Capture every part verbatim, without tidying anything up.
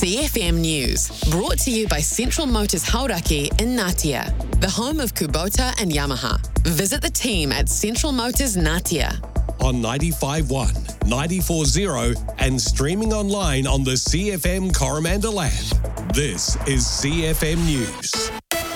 C F M News, brought to you by Central Motors Hauraki in Ngatea, the home of Kubota and Yamaha. Visit the team at Central Motors Ngatea. On ninety-five point one, ninety-four point zero and streaming online on the C F M Coromandel app. This is C F M News.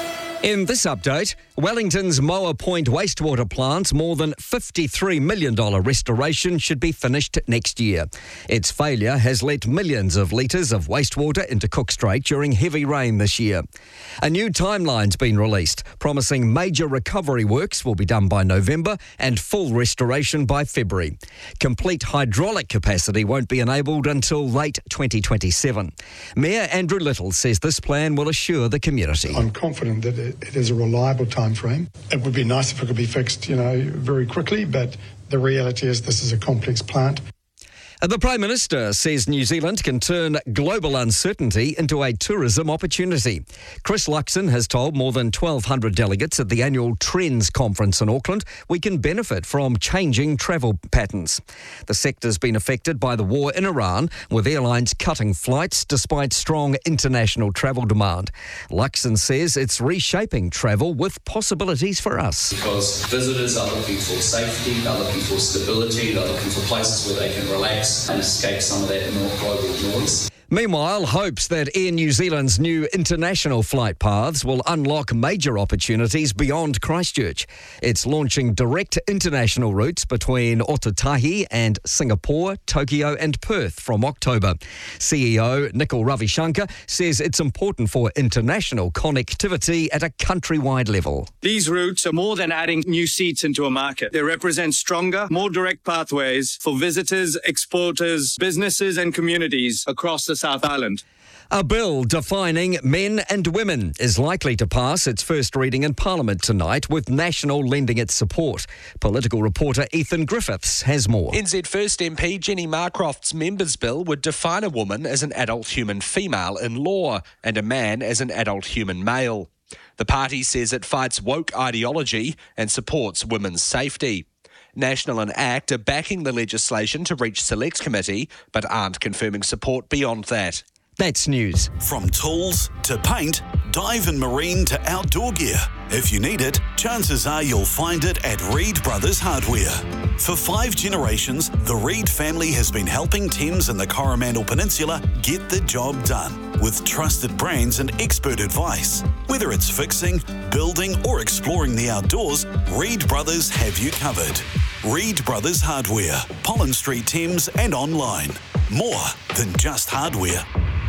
In this update, Wellington's Moa Point wastewater plant's more than fifty-three million dollars restoration should be finished next year. Its failure has let millions of litres of wastewater into Cook Strait during heavy rain this year. A new timeline's been released, promising major recovery works will be done by November and full restoration by February. Complete hydraulic capacity won't be enabled until late twenty twenty-seven. Mayor Andrew Little says this plan will assure the community. I'm confident that it It is a reliable time frame. It would be nice if it could be fixed, you know, very quickly, but the reality is this is a complex plant. The Prime Minister says New Zealand can turn global uncertainty into a tourism opportunity. Chris Luxon has told more than twelve hundred delegates at the annual Trends Conference in Auckland we can benefit from changing travel patterns. The sector's been affected by the war in Iran, with airlines cutting flights despite strong international travel demand. Luxon says it's reshaping travel with possibilities for us. Because visitors are looking for safety, they're looking for stability, they're looking for places where they can relax and escape some of that more global noise. Meanwhile, hopes that Air New Zealand's new international flight paths will unlock major opportunities beyond Christchurch. It's launching direct international routes between Otatahi and Singapore, Tokyo and Perth from October. C E O Nikhil Ravishankar says it's important for international connectivity at a countrywide level. These routes are more than adding new seats into a market. They represent stronger, more direct pathways for visitors, exporters, businesses and communities across the South Island. A bill defining men and women is likely to pass its first reading in Parliament tonight, with National lending its support. Political reporter Ethan Griffiths has more. N Z First M P Jenny Marcroft's members' bill would define a woman as an adult human female in law and a man as an adult human male. The party says it fights woke ideology and supports women's safety. National and ACT are backing the legislation to reach Select Committee, but aren't confirming support beyond that. That's news. From tools to paint, dive and marine to outdoor gear. If you need it, chances are you'll find it at Reed Brothers Hardware. For five generations, the Reed family has been helping Thames and the Coromandel Peninsula get the job done with trusted brands and expert advice. Whether it's fixing, building or exploring the outdoors, Reed Brothers have you covered. Reed Brothers Hardware, Pollen Street, Thames and online. More than just hardware.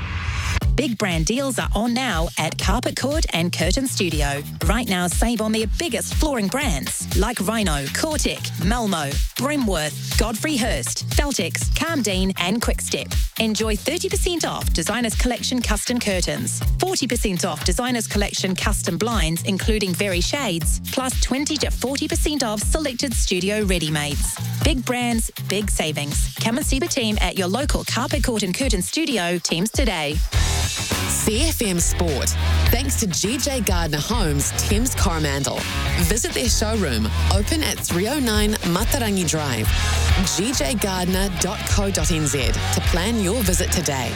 Big brand deals are on now at Carpet Court and Curtain Studio. Right now, save on their biggest flooring brands like Rhino, Cortec, Malmo, Brimworth, Godfrey Hirst, Feltex, Calmdean and Quickstep. Enjoy thirty percent off Designers Collection custom curtains, forty percent off Designers Collection custom blinds including Very Shades, plus twenty to forty percent off selected studio ready-mades. Big brands, big savings. Come and see the team at your local Carpet Court and Curtain Studio teams today. C F M Sport, thanks to G J Gardner Homes, Thames Coromandel. Visit their showroom, open at three oh nine Matarangi Drive, g j gardner dot co dot n z to plan your visit today.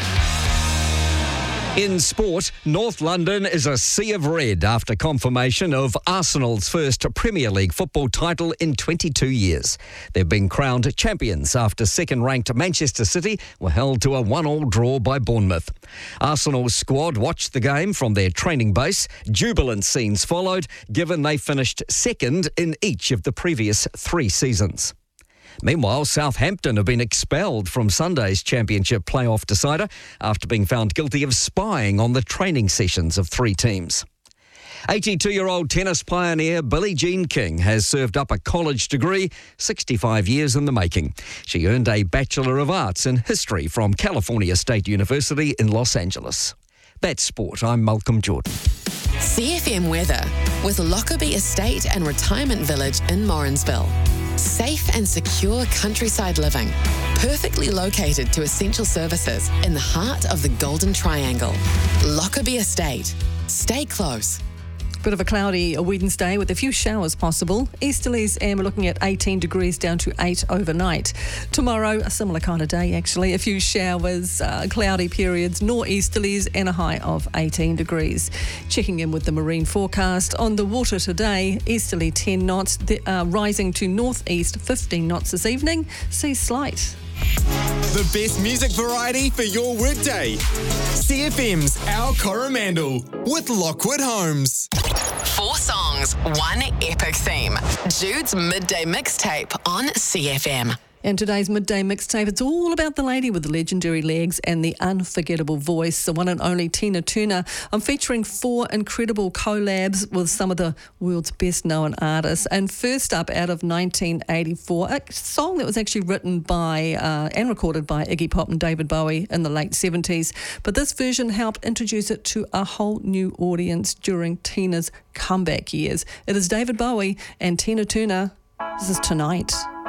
In sport, North London is a sea of red after confirmation of Arsenal's first Premier League football title in twenty-two years. They've been crowned champions after second-ranked Manchester City were held to a one-all draw by Bournemouth. Arsenal's squad watched the game from their training base. Jubilant scenes followed, given they finished second in each of the previous three seasons. Meanwhile, Southampton have been expelled from Sunday's Championship playoff decider after being found guilty of spying on the training sessions of three teams. eighty-two-year-old tennis pioneer Billie Jean King has served up a college degree sixty-five years in the making. She earned a Bachelor of Arts in History from California State University in Los Angeles. That's sport. I'm Malcolm Jordan. C F M weather with Lockerbie Estate and Retirement Village in Morrinsville. Safe and secure countryside living, perfectly located to essential services in the heart of the Golden Triangle. Lockerbie Estate. Stay close. Bit of a cloudy Wednesday with a few showers possible. Easterlies, and we're looking at eighteen degrees down to eight overnight. Tomorrow, a similar kind of day actually. A few showers, uh, cloudy periods, nor'easterlies, and a high of eighteen degrees. Checking in with the marine forecast. On the water today, easterly ten knots, uh, rising to northeast fifteen knots this evening. Sea slight. The best music variety for your workday. C F M's Our Coromandel with Lockwood Homes. Four songs, one epic theme. Jude's Midday Mixtape on C F M. And today's Midday Mixtape, it's all about the lady with the legendary legs and the unforgettable voice, the one and only Tina Turner. I'm featuring four incredible collabs with some of the world's best-known artists. And first up, out of nineteen eighty-four, a song that was actually written by uh, and recorded by Iggy Pop and David Bowie in the late seventies. But this version helped introduce it to a whole new audience during Tina's comeback years. It is David Bowie and Tina Turner. This is Tonight.